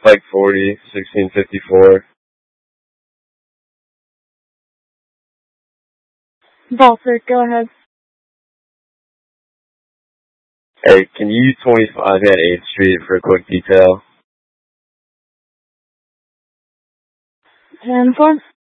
Like 40, 1654. Baltic, go ahead. Hey, can you use 25 at 8th Street for a quick detail? And form?